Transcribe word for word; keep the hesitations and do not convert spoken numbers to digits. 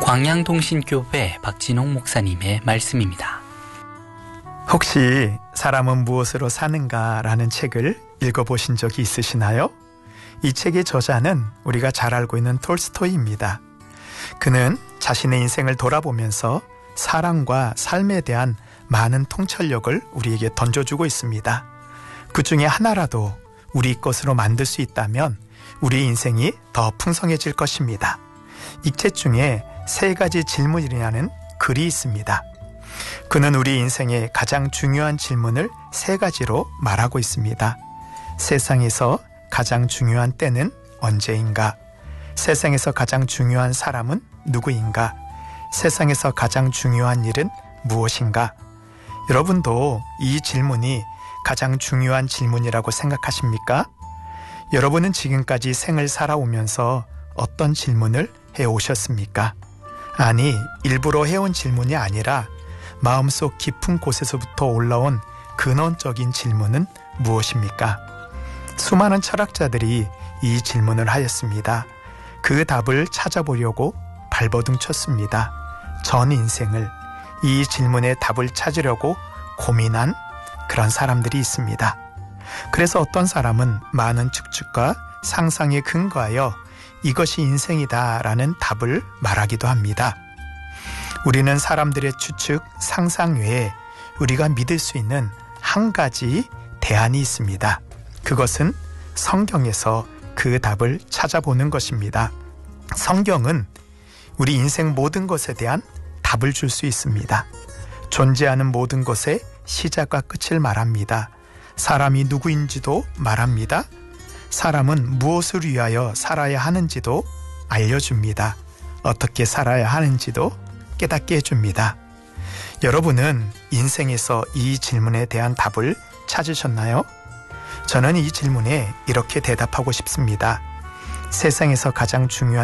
광양동신교회 박진홍 목사님의 말씀입니다. 혹시 사람은 무엇으로 사는가 라는 책을 읽어보신 적이 있으시나요? 이 책의 저자는 우리가 잘 알고 있는 톨스토이입니다. 그는 자신의 인생을 돌아보면서 사랑과 삶에 대한 많은 통찰력을 우리에게 던져주고 있습니다. 그 중에 하나라도 우리 것으로 만들 수 있다면 우리 인생이 더 풍성해질 것입니다. 이 책 중에 세 가지 질문이라는 글이 있습니다. 그는 우리 인생의 가장 중요한 질문을 세 가지로 말하고 있습니다. 세상에서 가장 중요한 때는 언제인가? 세상에서 가장 중요한 사람은 누구인가? 세상에서 가장 중요한 일은 무엇인가? 여러분도 이 질문이 가장 중요한 질문이라고 생각하십니까? 여러분은 지금까지 생을 살아오면서 어떤 질문을 해오셨습니까? 아니, 일부러 해온 질문이 아니라 마음속 깊은 곳에서부터 올라온 근원적인 질문은 무엇입니까? 수많은 철학자들이 이 질문을 하였습니다. 그 답을 찾아보려고 발버둥 쳤습니다. 전 인생을 이 질문의 답을 찾으려고 고민한 그런 사람들이 있습니다. 그래서 어떤 사람은 많은 추측과 상상에 근거하여 이것이 인생이다 라는 답을 말하기도 합니다. 우리는 사람들의 추측, 상상 외에 우리가 믿을 수 있는 한 가지 대안이 있습니다. 그것은 성경에서 그 답을 찾아보는 것입니다. 성경은 우리 인생 모든 것에 대한 답을 줄 수 있습니다. 존재하는 모든 것의 시작과 끝을 말합니다. 사람이 누구인지도 말합니다. 사람은 무엇을 위하여 살아야 하는지도 알려줍니다. 어떻게 살아야 하는지도 깨닫게 해줍니다. 여러분은 인생에서 이 질문에 대한 답을 찾으셨나요? 저는 이 질문에 이렇게 대답하고 싶습니다. 세상에서 가장 중요한